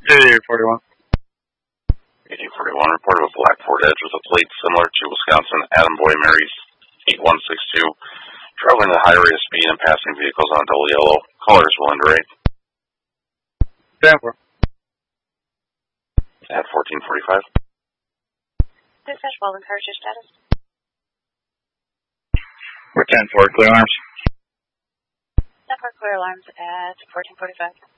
8041. 8041, report of a black Ford Edge with a plate similar to Wisconsin Adam Boy Mary's 8162, traveling at a high rate of speed and passing vehicles on a double yellow. Colors will underrate. 10-4. At 1445. Dispatch, Weldon Cars, your status? We're 10-4, clear arms. 10-4, clear alarms at 1445.